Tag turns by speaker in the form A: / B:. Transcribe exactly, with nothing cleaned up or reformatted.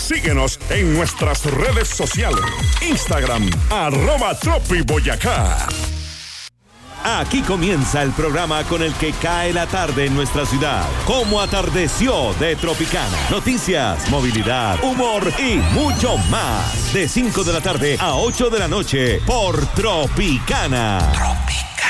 A: Síguenos en nuestras redes sociales. Instagram, arroba Tropi Boyacá.
B: Aquí comienza el programa con el que cae la tarde en nuestra ciudad. Como atardeció de Tropicana. Noticias, movilidad, humor y mucho más. De cinco de la tarde a ocho de la noche por Tropicana.